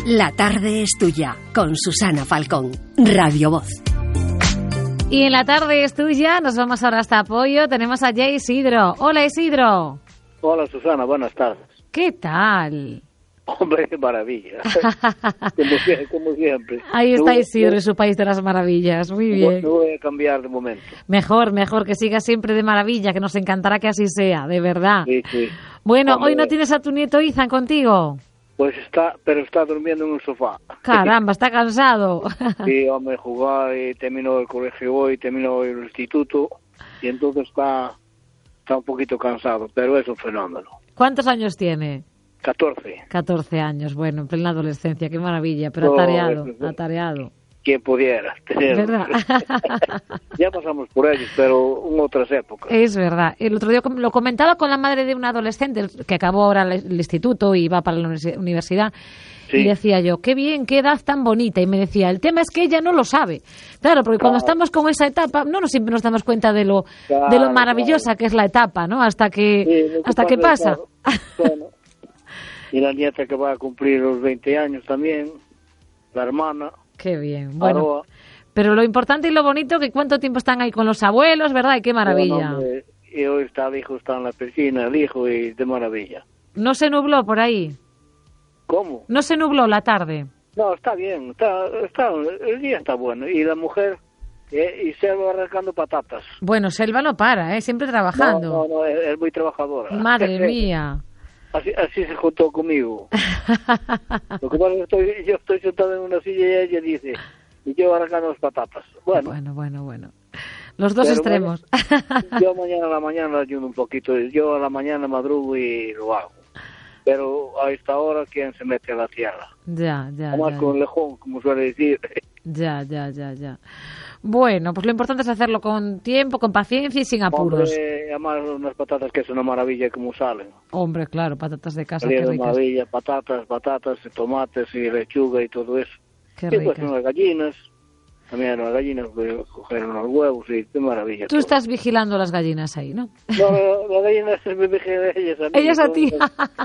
La tarde es tuya, con Susana Falcón, Radio Voz. Y en la tarde es tuya, nos vamos ahora hasta Apoyo, tenemos a Jay Isidro. Hola Isidro. Hola Susana, buenas tardes. ¿Qué tal? Hombre, qué maravilla. como siempre. Ahí está Isidro en su país de las maravillas, muy bien. No voy a cambiar de momento. Mejor, que siga siempre de maravilla, que nos encantará que así sea, de verdad. Sí. Bueno, hoy no tienes a tu nieto Ethan contigo. Pues está durmiendo en un sofá. Caramba, está cansado. Sí, hombre, jugar y terminó el colegio hoy, terminó el instituto y entonces está un poquito cansado, pero es un fenómeno. ¿Cuántos años tiene? 14. 14 años, bueno, en plena adolescencia, qué maravilla, pero atareado. Quien pudiera tenerlo. ¿Verdad? Ya pasamos por ellos, pero en otras épocas. Es verdad. El otro día lo comentaba con la madre de un adolescente que acabó ahora el instituto y va para la universidad. Sí. Y decía yo, qué bien, qué edad tan bonita. Y me decía, el tema es que ella no lo sabe. Claro, porque cuando estamos con esa etapa, no siempre nos damos cuenta de lo maravillosa que es la etapa, ¿no? Hasta que pasa. Bueno, y la nieta que va a cumplir los 20 años también, la hermana. Qué bien, bueno. Pero lo importante y lo bonito que cuánto tiempo están ahí con los abuelos, ¿verdad? Y qué maravilla. Bueno, y hoy el hijo está en la piscina, el hijo, y de maravilla. ¿No se nubló por ahí? ¿Cómo? ¿No se nubló la tarde? No, está bien, el día está bueno. Y la mujer, y Selva arrancando patatas. Bueno, Selva no para, siempre trabajando. No, es muy trabajadora. Madre mía. Así se juntó conmigo. Lo que pasa es que yo estoy sentado en una silla y ella dice, y yo arrancando las patatas. Bueno. Los dos extremos. Yo mañana a la mañana ayudo un poquito. Yo a la mañana madrugo y lo hago. Pero a esta hora, ¿quién se mete a la tierra? Ya. Además con el lejón, como suele decir. Ya. Bueno, pues lo importante es hacerlo con tiempo, con paciencia y sin apuros. Hombre, además unas patatas que es una maravilla como salen. Hombre, claro, patatas de casa, qué ricas. Maravilla, patatas, tomates y lechuga y todo eso. Qué ricas. Pues unas gallinas, también unas gallinas, coger unos huevos y qué maravilla. Tú estás vigilando las gallinas ahí, ¿no? No, las gallinas me vigilan ellas a mí. Ellas a ti.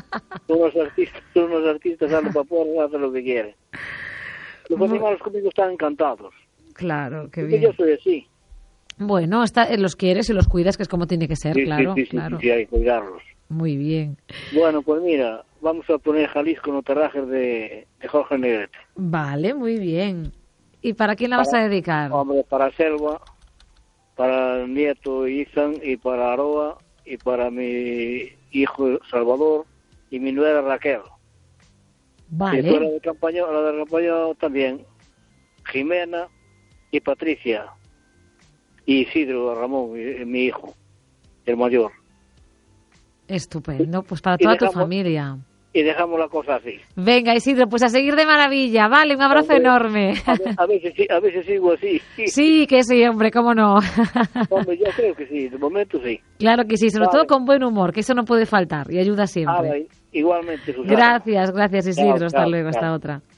Unos artistas salen para afuera, hacen lo que quieren. Los animales conmigo están encantados. Claro, qué porque bien. Yo soy así. Bueno, los quieres y los cuidas, que es como tiene que ser, claro. Sí, hay que cuidarlos. Muy bien. Bueno, pues mira, vamos a poner Jalisco en Oterrajes de Jorge Negrete. Vale, muy bien. ¿Y para quién la vas a dedicar? Hombre, para Selva, para el nieto Ethan y para Aroa y para mi hijo Salvador y mi nuera Raquel. Vale. Y la de campaña también, Jimena y Patricia y Isidro Ramón, mi hijo, el mayor. Estupendo, pues para toda tu familia. Y dejamos la cosa así. Venga, Isidro, pues a seguir de maravilla, vale, un abrazo enorme. A veces sigo así. Sí, que sí, hombre, cómo no. Hombre, yo creo que sí, de momento sí. Claro que sí, sobre todo con buen humor, que eso no puede faltar y ayuda siempre. Igualmente, Susana. Gracias, Isidro, hasta luego, hasta otra.